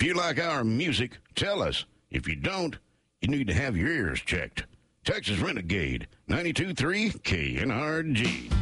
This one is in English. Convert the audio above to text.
If you like our music, tell us. If you don't, you need to have your ears checked. Texas Renegade, 92.3 KNRG.